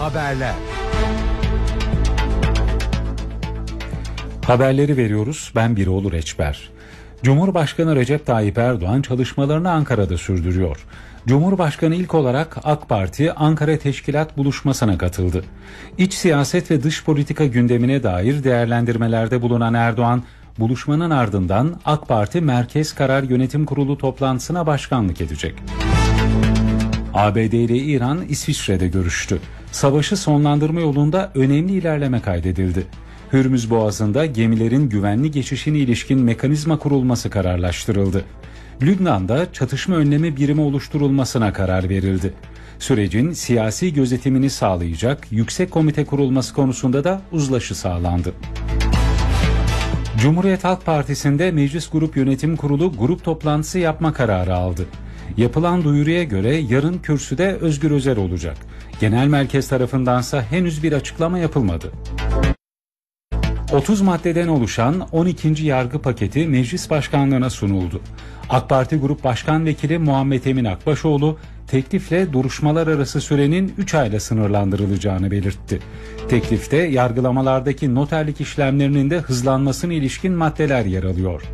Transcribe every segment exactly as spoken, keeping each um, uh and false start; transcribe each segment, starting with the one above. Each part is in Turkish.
Haberler. Haberleri veriyoruz. Ben Birol Reçber. Cumhurbaşkanı Recep Tayyip Erdoğan çalışmalarını Ankara'da sürdürüyor. Cumhurbaşkanı ilk olarak AK Parti Ankara Teşkilat Buluşması'na katıldı. İç siyaset ve dış politika gündemine dair değerlendirmelerde bulunan Erdoğan, buluşmanın ardından AK Parti Merkez Karar Yönetim Kurulu toplantısına başkanlık edecek. A B D ile İran İsviçre'de görüştü. Savaşı sonlandırma yolunda önemli ilerleme kaydedildi. Hürmüz Boğazı'nda gemilerin güvenli geçişine ilişkin mekanizma kurulması kararlaştırıldı. Lübnan'da çatışma önleme birimi oluşturulmasına karar verildi. Sürecin siyasi gözetimini sağlayacak yüksek komite kurulması konusunda da uzlaşı sağlandı. Cumhuriyet Halk Partisi'nde Meclis Grup Yönetim Kurulu grup toplantısı yapma kararı aldı. Yapılan duyuruya göre yarın kürsüde Özgür Özel olacak. Genel merkez tarafındansa henüz bir açıklama yapılmadı. otuz maddeden oluşan on ikinci yargı paketi meclis başkanlığına sunuldu. AK Parti Grup Başkan Vekili Muhammed Emin Akbaşoğlu, teklifle duruşmalar arası sürenin üç ayla sınırlandırılacağını belirtti. Teklifte yargılamalardaki noterlik işlemlerinin de hızlanmasına ilişkin maddeler yer alıyor.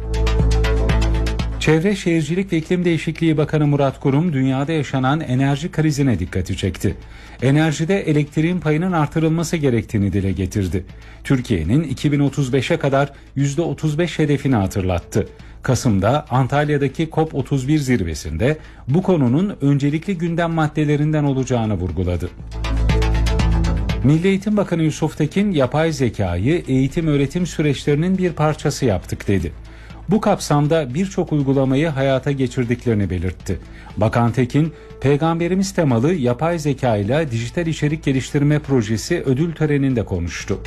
Çevre Şehircilik ve İklim Değişikliği Bakanı Murat Kurum, dünyada yaşanan enerji krizine dikkati çekti. Enerjide elektriğin payının artırılması gerektiğini dile getirdi. Türkiye'nin iki bin otuz beşe kadar yüzde otuz beş hedefini hatırlattı. Kasım'da Antalya'daki COP otuz bir zirvesinde bu konunun öncelikli gündem maddelerinden olacağını vurguladı. Milli Eğitim Bakanı Yusuf Tekin, yapay zekayı eğitim öğretim süreçlerinin bir parçası yaptık dedi. Bu kapsamda birçok uygulamayı hayata geçirdiklerini belirtti. Bakan Tekin, Peygamberimiz temalı yapay zeka ile dijital içerik geliştirme projesi ödül töreninde konuştu.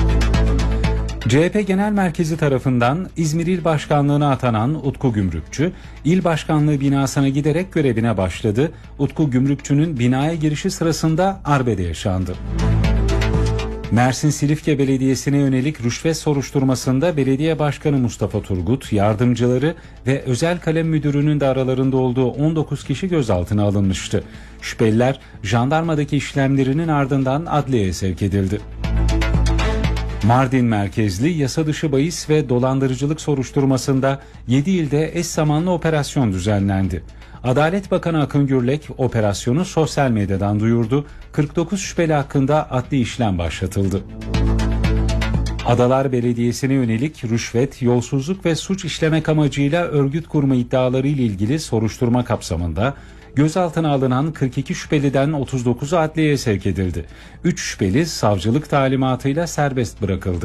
C H P Genel Merkezi tarafından İzmir İl Başkanlığı'na atanan Utku Gümrükçü, İl Başkanlığı binasına giderek görevine başladı. Utku Gümrükçü'nün binaya girişi sırasında arbede yaşandı. Mersin Silifke Belediyesi'ne yönelik rüşvet soruşturmasında Belediye Başkanı Mustafa Turgut, yardımcıları ve özel kalem müdürünün de aralarında olduğu on dokuz kişi gözaltına alınmıştı. Şüpheliler jandarmadaki işlemlerinin ardından adliyeye sevk edildi. Mardin merkezli yasa dışı bahis ve dolandırıcılık soruşturmasında yedi ilde eş zamanlı operasyon düzenlendi. Adalet Bakanı Akın Gürlek operasyonu sosyal medyadan duyurdu. kırk dokuz şüpheli hakkında adli işlem başlatıldı. Adalar Belediyesi'ne yönelik rüşvet, yolsuzluk ve suç işlemek amacıyla örgüt kurma iddiaları ile ilgili soruşturma kapsamında gözaltına alınan kırk iki şüpheliden otuz dokuzu adliyeye sevk edildi. üç şüpheli savcılık talimatıyla serbest bırakıldı.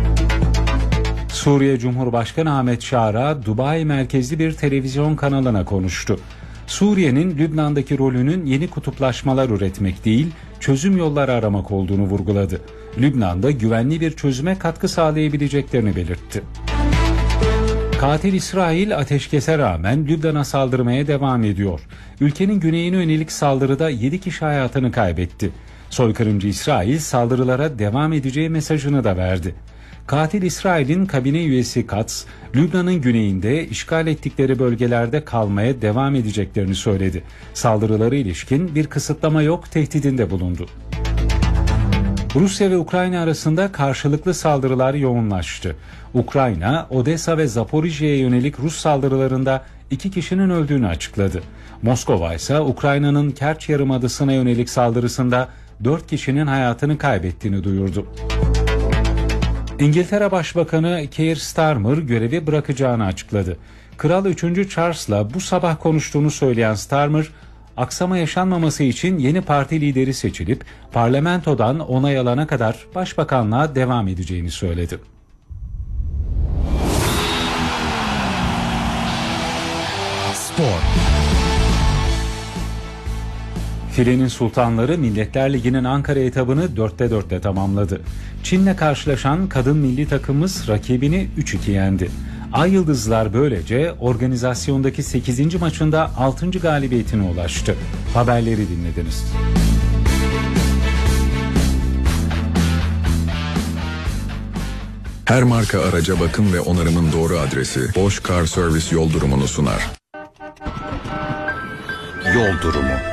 Suriye Cumhurbaşkanı Ahmet Şara, Dubai merkezli bir televizyon kanalına konuştu. Suriye'nin Lübnan'daki rolünün yeni kutuplaşmalar üretmek değil, çözüm yolları aramak olduğunu vurguladı. Lübnan'da güvenli bir çözüme katkı sağlayabileceklerini belirtti. Katil İsrail ateşkese rağmen Lübnan'a saldırmaya devam ediyor. Ülkenin güneyine yönelik saldırıda yedi kişi hayatını kaybetti. Soykırımcı İsrail saldırılara devam edeceği mesajını da verdi. Katil İsrail'in kabine üyesi Katz, Lübnan'ın güneyinde işgal ettikleri bölgelerde kalmaya devam edeceklerini söyledi. Saldırılara ilişkin bir kısıtlama yok tehdidinde bulundu. Rusya ve Ukrayna arasında karşılıklı saldırılar yoğunlaştı. Ukrayna, Odessa ve Zaporijye'ye yönelik Rus saldırılarında iki kişinin öldüğünü açıkladı. Moskova ise Ukrayna'nın Kerç Yarımadası'na yönelik saldırısında dört kişinin hayatını kaybettiğini duyurdu. İngiltere Başbakanı Keir Starmer görevi bırakacağını açıkladı. Kral üçüncü Charles'la bu sabah konuştuğunu söyleyen Starmer, aksama yaşanmaması için yeni parti lideri seçilip parlamentodan onay alana kadar başbakanlığa devam edeceğini söyledi. Spor. Filenin Sultanları Milletler Ligi'nin Ankara etabını dörtte dörtte tamamladı. Çin'le karşılaşan kadın milli takımımız rakibini üç iki yendi. Ay Yıldızlar böylece organizasyondaki sekizinci maçında altıncı galibiyetine ulaştı. Haberleri dinlediniz. Her marka araca bakım ve onarımın doğru adresi Bosch Car Service yol durumunu sunar. Yol durumu.